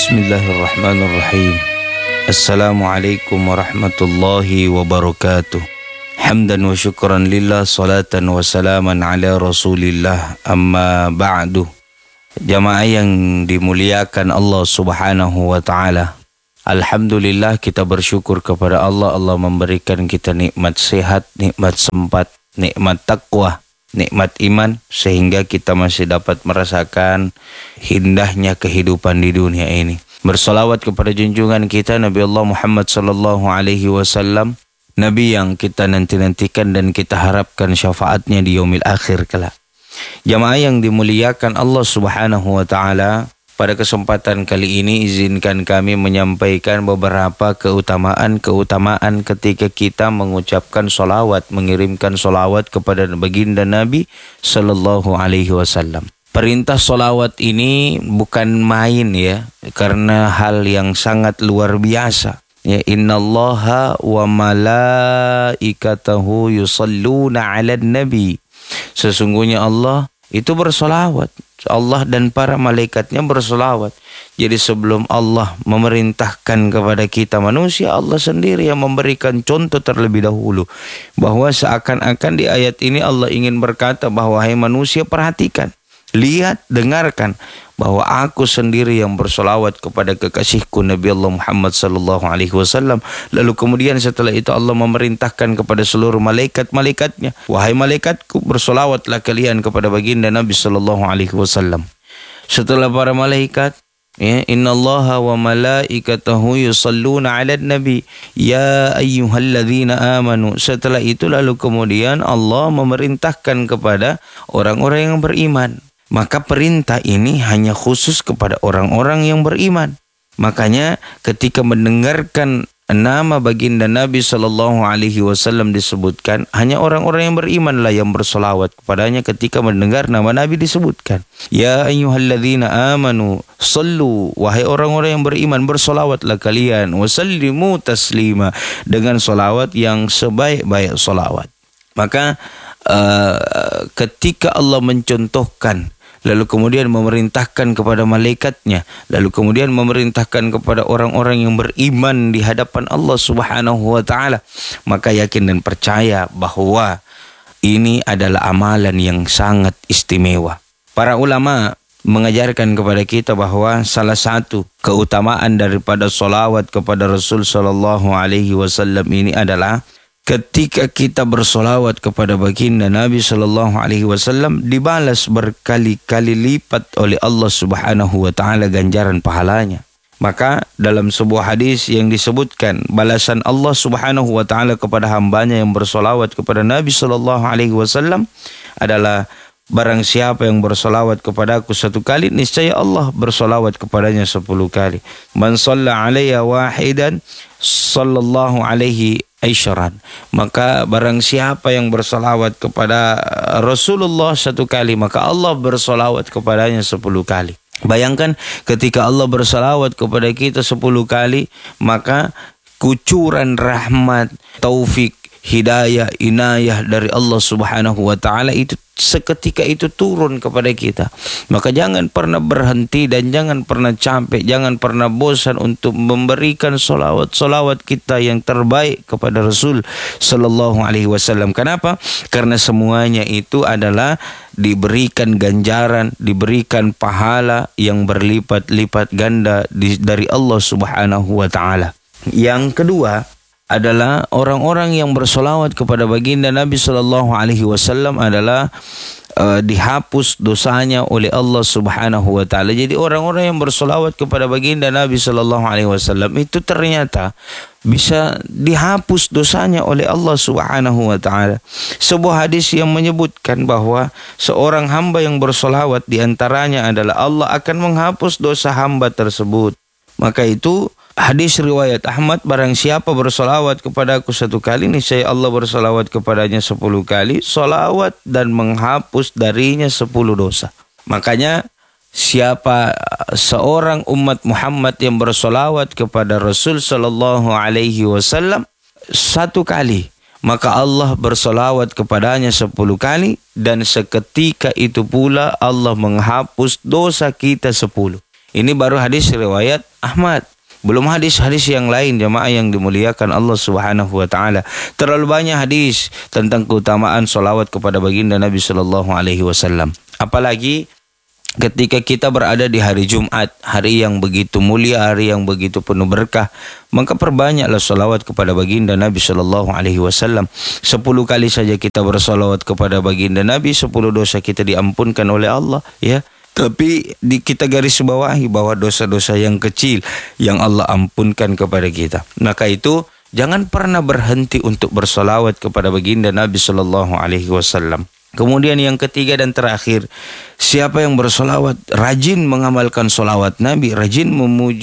Bismillahirrahmanirrahim. Assalamualaikum warahmatullahi wabarakatuh. Hamdan wa syukran lillah, salatan wa salaman ala rasulillah, amma ba'du. Jamaah yang dimuliakan Allah subhanahu wa ta'ala, alhamdulillah kita bersyukur kepada Allah. Allah memberikan kita nikmat sehat, nikmat sempat, nikmat taqwa, nikmat iman, sehingga kita masih dapat merasakan indahnya kehidupan di dunia ini. Bersolawat kepada junjungan kita Nabi Allah Muhammad sallallahu alaihi wasallam, Nabi yang kita nanti-nantikan dan kita harapkan syafaatnya di yaumil akhir kelak. Jamaah yang dimuliakan Allah subhanahu wa ta'ala, pada kesempatan kali ini izinkan kami menyampaikan beberapa keutamaan ketika kita mengucapkan solawat, mengirimkan solawat kepada baginda Nabi sallallahu alaihi wasallam. Perintah solawat ini bukan main ya, karena hal yang sangat luar biasa. Ya, innallaha wa malaikatahu yusalluna 'alan nabi. Sesungguhnya Allah itu bersolawat. Allah dan para malaikatnya bersolawat. Jadi sebelum Allah memerintahkan kepada kita manusia, Allah sendiri yang memberikan contoh terlebih dahulu. Bahwa seakan-akan di ayat ini Allah ingin berkata bahwa hai manusia, perhatikan, lihat, dengarkan bahwa aku sendiri yang bersolawat kepada kekasihku Nabi Allah Muhammad sallallahu alaihi wasallam. Lalu kemudian setelah itu Allah memerintahkan kepada seluruh malaikat-malaikatnya, wahai malaikatku, bersolawatlah kalian kepada baginda Nabi sallallahu alaihi wasallam. Setelah para malaikat, ya, innallaha wa malaikatahu yusalluna 'alan nabi ya ayyuhalladzina amanu. Setelah itu lalu kemudian Allah memerintahkan kepada orang-orang yang beriman. Maka perintah ini hanya khusus kepada orang-orang yang beriman. Makanya ketika mendengarkan nama baginda Nabi sallallahu alaihi wasallam disebutkan, hanya orang-orang yang berimanlah yang bersolawat kepadanya ketika mendengar nama Nabi disebutkan. Ya ayyuhalladzina amanu sallu, wahai orang-orang yang beriman, bersolawatlah kalian, wasallimu taslima, dengan solawat yang sebaik-baik solawat. Maka ketika Allah mencontohkan, lalu kemudian memerintahkan kepada malaikatnya, lalu kemudian memerintahkan kepada orang-orang yang beriman di hadapan Allah subhanahu wa ta'ala, maka yakin dan percaya bahwa ini adalah amalan yang sangat istimewa. Para ulama mengajarkan kepada kita bahwa salah satu keutamaan daripada solawat kepada Rasul sallallahu alaihi wasallam ini adalah ketika kita bersolawat kepada baginda Nabi sallallahu alaihi wasallam, dibalas berkali-kali lipat oleh Allah subhanahu wa ta'ala ganjaran pahalanya. Maka dalam sebuah hadis yang disebutkan, balasan Allah subhanahu wa ta'ala kepada hambanya yang bersolawat kepada Nabi sallallahu alaihi wasallam adalah, barang siapa yang bersolawat kepadaku 1 kali, niscaya Allah bersolawat kepadanya 10 kali. Man shalla alayya wahidan sallallahu alaihi aisyaran. Maka barang siapa yang bersolawat kepada Rasulullah 1 kali, maka Allah bersolawat kepadanya 10 kali. Bayangkan ketika Allah bersolawat kepada kita 10 kali, maka kucuran rahmat, taufik, hidayah, inayah dari Allah subhanahu wa ta'ala itu seketika itu turun kepada kita. Maka jangan pernah berhenti dan jangan pernah capek, jangan pernah bosan untuk memberikan solawat kita yang terbaik kepada Rasul sallallahu alaihi wasallam. Kenapa? Karena semuanya itu adalah diberikan ganjaran, diberikan pahala yang berlipat-lipat ganda dari Allah subhanahu wa ta'ala. Yang kedua adalah orang-orang yang bersolawat kepada baginda Nabi sallallahu alaihi wasallam adalah dihapus dosanya oleh Allah subhanahu wa ta'ala. Jadi orang-orang yang bersolawat kepada baginda Nabi sallallahu alaihi wasallam itu ternyata bisa dihapus dosanya oleh Allah subhanahu wa ta'ala. Sebuah hadis yang menyebutkan bahwa seorang hamba yang bersolawat, diantaranya adalah Allah akan menghapus dosa hamba tersebut. Maka itu hadis riwayat Ahmad, barang siapa bersolawat kepadaku 1 kali, niscaya Allah bersolawat kepadanya 10 kali, solawat dan menghapus darinya 10 dosa. Makanya siapa seorang umat Muhammad yang bersolawat kepada Rasul sallallahu alaihi wasallam 1 kali, maka Allah bersolawat kepadanya 10 kali, dan seketika itu pula Allah menghapus dosa kita 10. Ini baru hadis riwayat Ahmad. Belum hadis-hadis yang lain jemaah yang dimuliakan Allah Subhanahu wa taala. Terlalu banyak hadis tentang keutamaan solawat kepada baginda Nabi sallallahu alaihi wasallam. Apalagi ketika kita berada di hari Jumat, hari yang begitu mulia, hari yang begitu penuh berkah, maka perbanyaklah solawat kepada baginda Nabi sallallahu alaihi wasallam. 10 kali saja kita bersolawat kepada baginda Nabi, 10 dosa kita diampunkan oleh Allah, ya. Tapi kita garis bawahi bahwa dosa-dosa yang kecil yang Allah ampunkan kepada kita. Maka itu jangan pernah berhenti untuk bersolawat kepada baginda Nabi sallallahu alaihi wasallam. Kemudian yang ketiga dan terakhir, siapa yang bersolawat, rajin mengamalkan solawat Nabi, rajin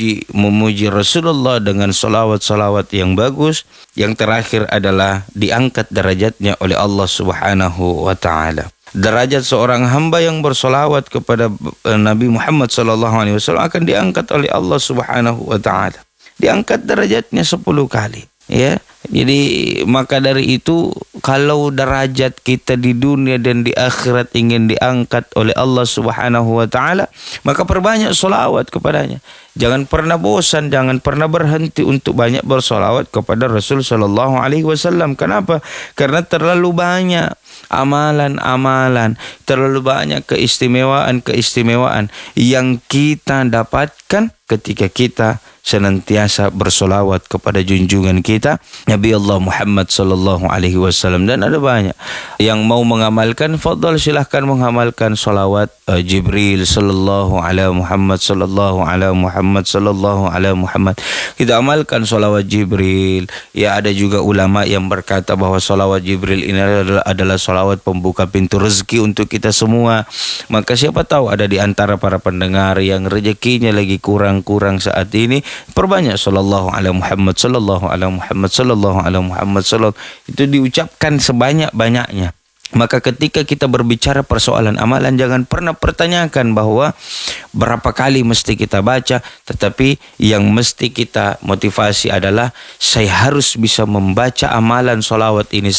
memuji Rasulullah dengan solawat-solawat yang bagus. Yang terakhir adalah diangkat derajatnya oleh Allah Subhanahu wa ta'ala. Derajat seorang hamba yang bersolawat kepada Nabi Muhammad SAW akan diangkat oleh Allah Subhanahu wa ta'ala. Diangkat derajatnya 10 kali. Ya, jadi maka dari itu kalau derajat kita di dunia dan di akhirat ingin diangkat oleh Allah Subhanahu wa taala, maka perbanyak solawat kepadanya. Jangan pernah bosan, jangan pernah berhenti untuk banyak bersolawat kepada Rasul sallallahu alaihi wasallam. Kenapa? Karena terlalu banyak amalan-amalan, terlalu banyak keistimewaan-keistimewaan yang kita dapatkan ketika kita senantiasa bersolawat kepada junjungan kita Nabi Allah Muhammad sallallahu alaihi wasallam. Dan ada banyak yang mau mengamalkan, fadhal silahkan mengamalkan solawat Jibril sallallahu alaihi Muhammad sallallahu alaihi Muhammad sallallahu alaihi Muhammad. Kita amalkan solawat Jibril. Ya, ada juga ulama yang berkata bahwa solawat Jibril ini adalah solawat pembuka pintu rezeki untuk kita semua. Maka siapa tahu ada di antara para pendengar yang rezekinya lagi kurang-kurang saat ini, perbanyak sallallahu alaihi Muhammad sallallahu alaihi Muhammad sallallahu alaihi Muhammad sallallahu, itu diucapkan sebanyak-banyaknya. Maka ketika kita berbicara persoalan amalan, jangan pernah pertanyakan bahwa berapa kali mesti kita baca, tetapi yang mesti kita motivasi adalah saya harus bisa membaca amalan solawat ini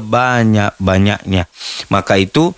sebanyak-banyaknya. Maka itu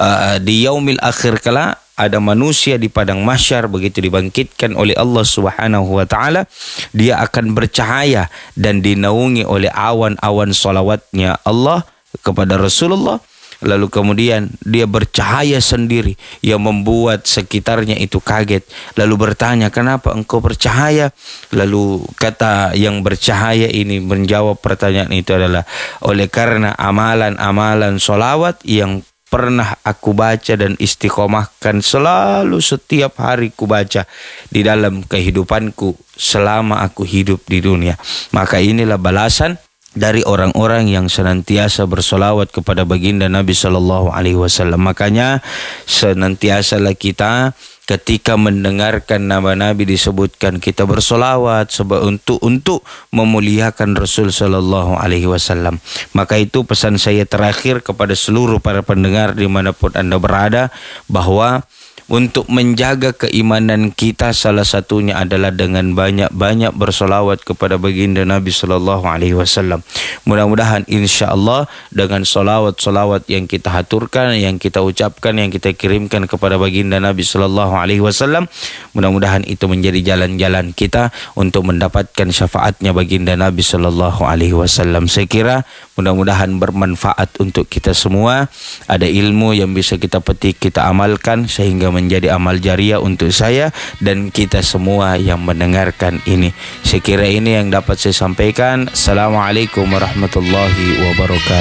di yaumil akhir kala ada manusia di padang mahsyar, begitu dibangkitkan oleh Allah Subhanahu wa taala, dia akan bercahaya dan dinaungi oleh awan-awan solawatnya Allah kepada Rasulullah. Lalu kemudian dia bercahaya sendiri yang membuat sekitarnya itu kaget. Lalu bertanya, kenapa engkau bercahaya? Lalu kata yang bercahaya ini menjawab pertanyaan itu adalah, oleh karena amalan-amalan solawat yang pernah aku baca dan istiqomahkan selalu setiap hari ku baca di dalam kehidupanku selama aku hidup di dunia. Maka inilah balasan dari orang-orang yang senantiasa bersolawat kepada baginda Nabi sallallahu alaihi wasallam. Makanya senantiasalah kita ketika mendengarkan nama Nabi disebutkan, kita bersolawat untuk memuliakan Rasul sallallahu alaihi wasallam. Maka itu pesan saya terakhir kepada seluruh para pendengar dimanapun Anda berada, bahwa untuk menjaga keimanan kita salah satunya adalah dengan banyak-banyak bersolawat kepada baginda Nabi sallallahu alaihi wasallam. Mudah-mudahan insya-Allah dengan solawat-solawat yang kita haturkan, yang kita ucapkan, yang kita kirimkan kepada baginda Nabi sallallahu alaihi wasallam, mudah-mudahan itu menjadi jalan-jalan kita untuk mendapatkan syafaatnya baginda Nabi sallallahu alaihi wasallam. Saya kira mudah-mudahan bermanfaat untuk kita semua. Ada ilmu yang bisa kita petik, kita amalkan sehingga menjadi amal jariah untuk saya dan kita semua yang mendengarkan ini. Saya kira ini yang dapat saya sampaikan. Assalamualaikum warahmatullahi wabarakatuh.